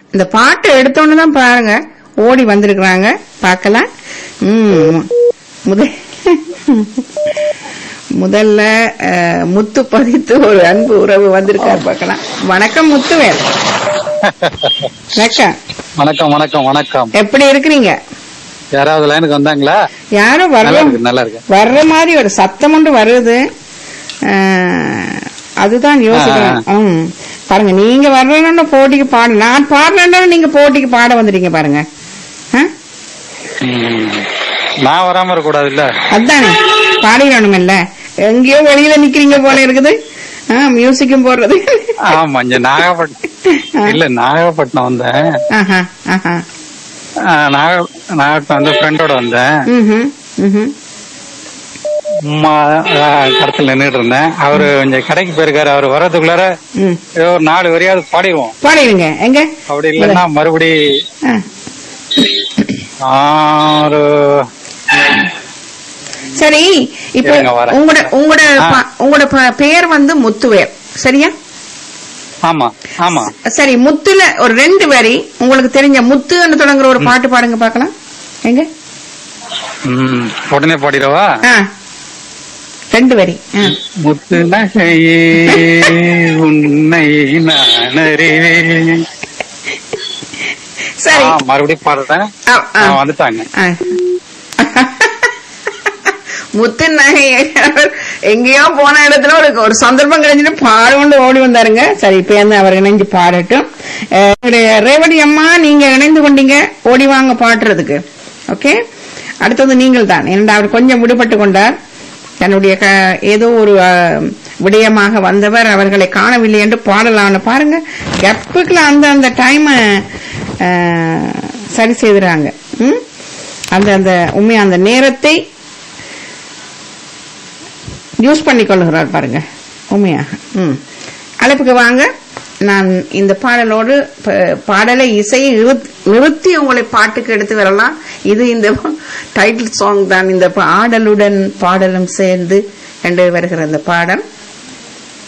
இந்த பாட்டு எடுத்தோன்னு தான் பாருங்க ஓடி வந்திருக்கிறாங்க, பார்க்கலாம். முதல்ல முத்து பதித்து ஒரு அன்பு உறவு வந்திருக்காரு, பார்க்கலாம். வணக்கம் முத்துவேல். வணக்கம் வணக்கம் வணக்கம். எப்படி இருக்கிறீங்க? யாராவது லைனுக்கு வந்தாங்களா? யாரும் நல்லா இருக்கு. வர்ற மாதிரி ஒரு சத்தம் ஒன்று வருது, அதுதான் யோசிக்கிறேன். பாருங்க, நீங்க வர்றேன்னு போட்டிக்கு பாடு, நான் பாடுறேன்னு நீங்க போட்டிக்கு பாட வந்துட்டீங்க பாருங்க. நான் வராம இருக்க கூடாது இல்ல, அதானே பாடிடணும் இல்ல. எங்கேயோ வெளியில நிக்கிறீங்க போல இருக்குது. மியூசிக்கும் போடுறது. ஆமா, இங்க நாகப்பட்டினம் இல்ல, நாகப்பட்டினம் வந்தேன். நாகப்பட்டினம் வந்து ஃப்ரெண்டோட வந்தேன். கடத்துல நின்றுட்டு இருந்தேன். அவரு கொஞ்சம் கடைக்கு போயிருக்காரு. அவரு வர்றதுக்குள்ளார ஒரு 4 வரையாவது பாடிடுவோம். பாடிடுங்க. எங்க அப்படி இல்லைன்னா மறுபடி சரி. இப்ப உங்களோட பேர் வந்து முத்துவேல், சரியா? ஆமா ஆமா. சரி, முத்துல ஒரு 2 வரி உங்களுக்கு தெரிஞ்ச முத்துன்னு தொடங்குற ஒரு பாட்டு பாடுங்க பார்க்கலாம். எங்க உடனே பாடிடவா? 2 வரி. முத்து நகையே உன்னை நான் அறிவேன். சரி, மறுபடியும் பாடுறேன். வந்துட்டாங்க. முத்து நகை எங்கேயோ போன இடத்துல ஒரு சந்தர்ப்பம் கிடைச்சிட்டு பாடு ஓடி வந்தாருங்க. சரி, இப்ப அவர் இணைஞ்சு பாடட்டும். ரேவதி அம்மா, நீங்க இணைந்து கொண்டீங்க, ஓடி வாங்க பாடுறதுக்கு. ஓகே, அடுத்தது நீங்கள் தான். ஏன்னா அவர் கொஞ்சம் விடுபட்டு கொண்டார். தன்னுடைய ஏதோ ஒரு விடயமாக வந்தவர், அவர்களை காணவில்லை என்று பாடலான்னு பாருங்க. கப்புக்குள்ள அந்த டைம் சரி செய்துறாங்க. அந்த உண்மையா அந்த நேரத்தை யூஸ் பண்ணிக்கொள்கிறார் பாருங்க, உண்மையாக. அழைப்புக்கு வாங்க. நான் இந்த பாடலோடு பாடலை இசையை நிறுத்தி உங்களை பாட்டுக்கு எடுத்து வரலாம். இது இந்த டைட்டில் சாங் தான். இந்த ஆடலுடன் பாடலும் சேர்ந்து என்று வருகிற இந்த பாடல்